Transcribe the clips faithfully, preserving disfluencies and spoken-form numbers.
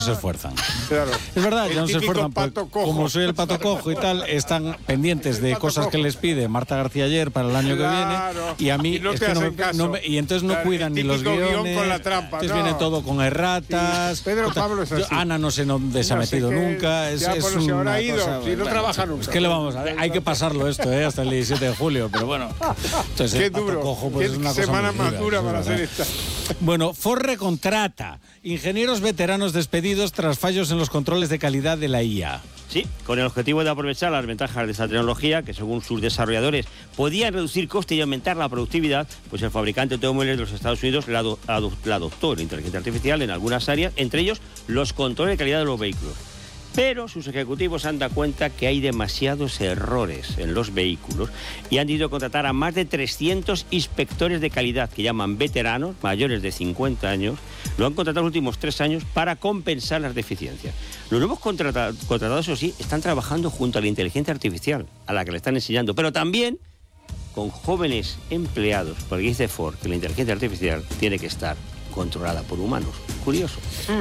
se esfuerzan. Claro. Es verdad, El ya no se típico esfuerzan. Pues, pato cojo. como soy el pato cojo y tal, están pendientes de cosas cojo. que les pide Marta García ayer para el año Claro. que viene. Y a mí Y no es te que no hacen me, caso. no me- y entonces no Claro, cuidan el ni los típico guión guiones. con la trampa, Entonces no. viene todo con erratas. Sí, Pedro Puta, Pablo es yo- así. Ana no sé dónde se ha No sé metido qué- nunca. Es, ya, es bueno, si ahora una ha ido, cosa- si no bueno, trabaja nunca. Es que le vamos a ver. Hay que pasarlo esto, ¿eh? Hasta el diecisiete de julio, pero bueno. Entonces, Qué el pato duro. cojo, pues, Qué es una cosa semana muy más dura eso es para hacer verdad. esta. Bueno, Ford recontrata. Ingenieros veteranos despedidos tras fallos en los controles de calidad de la I A. Sí, con el objetivo de aprovechar las ventajas de esta tecnología, que según sus desarrolladores podían reducir costes y aumentar la productividad, pues el fabricante de automóviles de los Estados Unidos la, ado- ado- la adoptó la inteligencia artificial en algunas áreas, entre ellos los controles de calidad de los vehículos. Pero sus ejecutivos han dado cuenta que hay demasiados errores en los vehículos y han decidido contratar a más de trescientos inspectores de calidad, que llaman veteranos, mayores de cincuenta años. Lo han contratado los últimos tres años para compensar las deficiencias. Los nuevos contrata- contratados, eso sí, están trabajando junto a la inteligencia artificial, a la que le están enseñando, pero también con jóvenes empleados, porque dice Ford que la inteligencia artificial tiene que estar controlada por humanos. Curioso.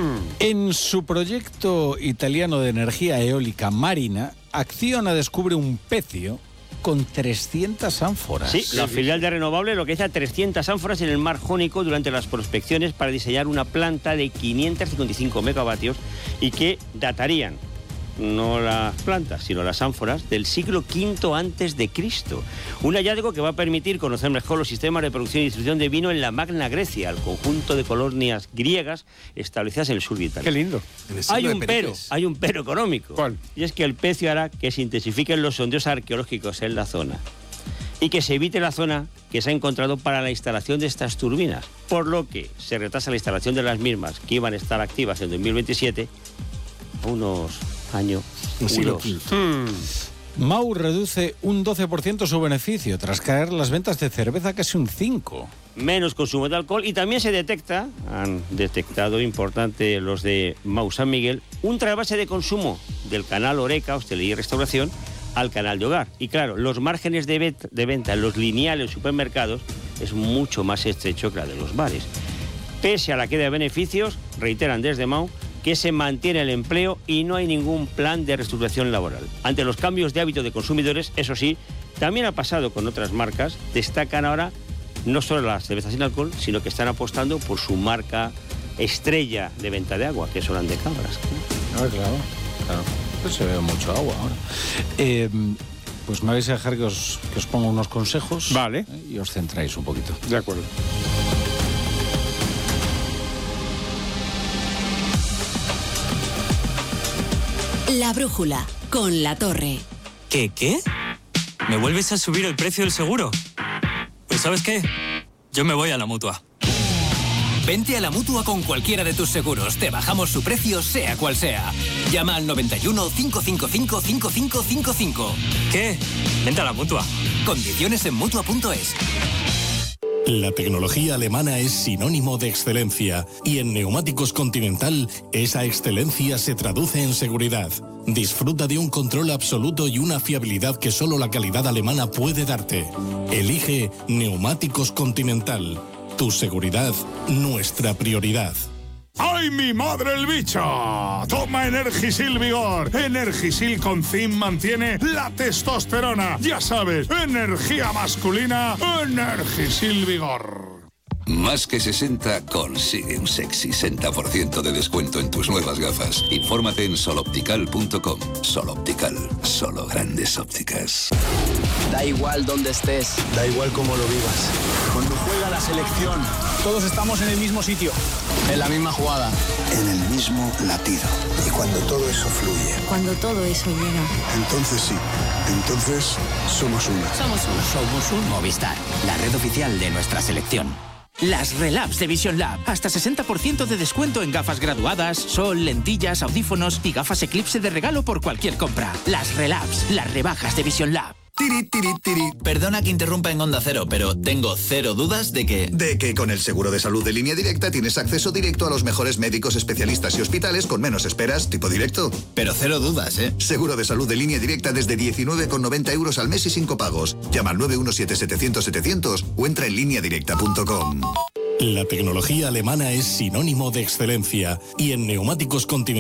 En su proyecto italiano de energía eólica marina, Acciona descubre un pecio con trescientas ánforas. Sí, la filial de Renovable localiza trescientas ánforas en el mar Jónico durante las prospecciones para diseñar una planta de quinientos cincuenta y cinco megavatios y que datarían no las plantas, sino las ánforas del siglo quinto antes de Cristo. Un hallazgo que va a permitir conocer mejor los sistemas de producción y distribución de vino en la Magna Grecia, el conjunto de colonias griegas establecidas en el sur de Italia. Qué lindo. Hay un pero, hay un pero económico. ¿Cuál? Y es que el pecio hará que se intensifiquen los sondeos arqueológicos en la zona y que se evite la zona que se ha encontrado para la instalación de estas turbinas, por lo que se retrasa la instalación de las mismas, que iban a estar activas en dos mil veintisiete, a unos años. siglo unos. Mau reduce un doce por ciento su beneficio tras caer las ventas de cerveza casi un cinco por ciento. Menos consumo de alcohol y también se detecta, han detectado importante los de Mau San Miguel, un trasvase de consumo del canal Oreca, Hostelería y Restauración, al canal de Hogar. Y claro, los márgenes de, vet- de venta en los lineales supermercados es mucho más estrecho que la de los bares. Pese a la queda de beneficios, reiteran desde Mau, que se mantiene el empleo y no hay ningún plan de reestructuración laboral. Ante los cambios de hábito de consumidores, eso sí, también ha pasado con otras marcas, destacan ahora no solo las cervezas sin alcohol, sino que están apostando por su marca estrella de venta de agua, que son Andecabras. Ah, claro, claro. Pues se ve mucho agua ahora. Eh, pues me vais a dejar que os, que os ponga unos consejos. Vale. eh, y os centráis un poquito. De acuerdo. La brújula, con La Torre. ¿Qué, qué? ¿Me vuelves a subir el precio del seguro? Pues ¿sabes qué? Yo me voy a la Mutua. Vente a la Mutua con cualquiera de tus seguros. Te bajamos su precio, sea cual sea. Llama al noventa y uno, cinco cinco cinco, cinco cinco cinco cinco. ¿Qué? Vente a la Mutua. Condiciones en Mutua punto es. La tecnología alemana es sinónimo de excelencia y en Neumáticos Continental esa excelencia se traduce en seguridad. Disfruta de un control absoluto y una fiabilidad que solo la calidad alemana puede darte. Elige Neumáticos Continental. Tu seguridad, nuestra prioridad. ¡Ay, mi madre el bicho! Toma Energisil Vigor. Energisil con zinc mantiene la testosterona. Ya sabes, energía masculina, Energisil Vigor. Más que sesenta consigue un sexy sesenta por ciento de descuento en tus nuevas gafas. Infórmate en soloptical punto com. Soloptical, solo grandes ópticas. Da igual dónde estés, da igual cómo lo vivas. Cuando juega la selección, todos estamos en el mismo sitio, en la misma jugada, en el mismo latido. Y cuando todo eso fluye, cuando todo eso llega, entonces sí, entonces somos una. Somos uno. Somos un Movistar, la red oficial de nuestra selección. Las Relabs de Vision Lab. Hasta sesenta por ciento de descuento en gafas graduadas, sol, lentillas, audífonos y gafas Eclipse de regalo por cualquier compra. Las Relabs, las rebajas de Vision Lab. Tiri, tiri, tiri. Perdona que interrumpa en Onda Cero, pero tengo cero dudas de que... De que con el seguro de salud de Línea Directa tienes acceso directo a los mejores médicos, especialistas y hospitales con menos esperas, tipo directo. Pero cero dudas, ¿eh? Seguro de salud de Línea Directa desde diecinueve con noventa euros al mes y sin copagos. Llama al nueve uno siete, setecientos, setecientos o entra en línea directa punto com. La tecnología alemana es sinónimo de excelencia y en Neumáticos Continental